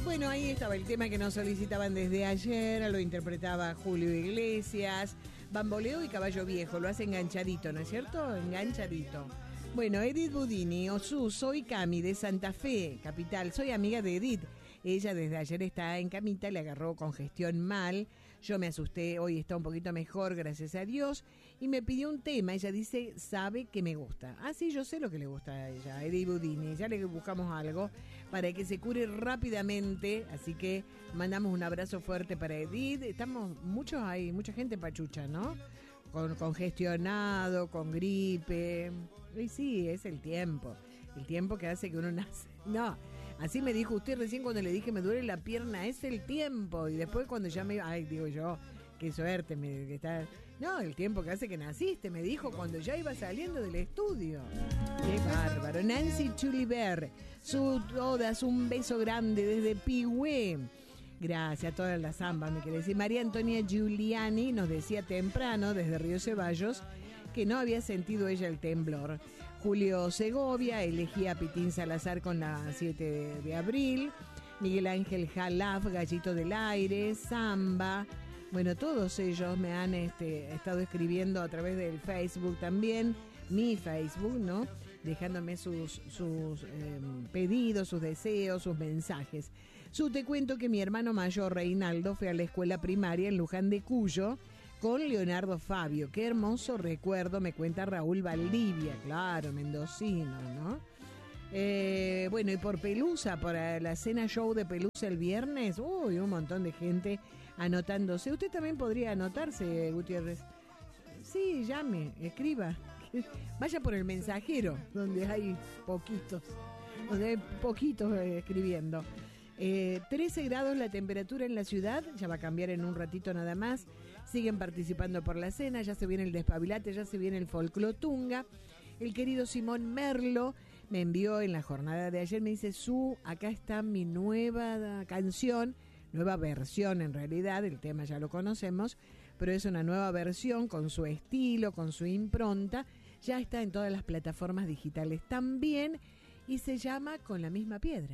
Bueno, ahí estaba el tema que nos solicitaban desde ayer, lo interpretaba Julio Iglesias, Bamboleo y Caballo Viejo, lo hace enganchadito, ¿no es cierto? Enganchadito. Bueno, Edith Budini, Osú, soy Cami de Santa Fe, capital, soy amiga de Edith. Ella desde ayer está en camita, le agarró congestión mal. Yo me asusté, hoy está un poquito mejor, gracias a Dios. Y me pidió un tema, ella dice, sabe que me gusta. Ah, sí, yo sé lo que le gusta a ella, Edith Budini. Ya le buscamos algo para que se cure rápidamente. Así que mandamos un abrazo fuerte para Edith. Estamos, hay mucha gente pachucha, ¿no? Congestionado, con gripe. Y sí, es el tiempo que hace que uno nace. No, así me dijo usted recién cuando le dije me duele la pierna, es el tiempo. Y después cuando ya me... Ay, digo yo, qué suerte. No, el tiempo que hace que naciste, me dijo cuando ya iba saliendo del estudio. Qué bárbaro. Nancy Chuliver, todas un beso grande desde Pigüé. Gracias a todas las zambas, me quiere decir. María Antonia Giuliani nos decía temprano desde Río Ceballos que no había sentido ella el temblor. Julio Segovia elegía a Pitín Salazar con la 7 de abril. Miguel Ángel Jalaf, Gallito del Aire, Zamba. Bueno, todos ellos me han estado escribiendo a través del Facebook también, mi Facebook, ¿no? Dejándome sus pedidos, sus deseos, sus mensajes. Te cuento que mi hermano mayor, Reinaldo, fue a la escuela primaria en Luján de Cuyo con Leonardo Fabio. Qué hermoso recuerdo, me cuenta Raúl Valdivia, claro, mendocino, ¿no? Bueno, y por Pelusa, para la cena show de Pelusa el viernes, uy, un montón de gente anotándose. Usted también podría anotarse, Gutiérrez. Sí, llame, escriba. Vaya por el mensajero, donde hay poquitos escribiendo. 13 grados la temperatura en la ciudad, ya va a cambiar en un ratito nada más. Siguen participando por la cena, ya se viene el despabilate, ya se viene el folclotunga. El querido Simón Merlo me envió en la jornada de ayer, me dice, acá está mi nueva canción, nueva versión en realidad, el tema ya lo conocemos, pero es una nueva versión con su estilo, con su impronta, ya está en todas las plataformas digitales también y se llama Con la misma piedra.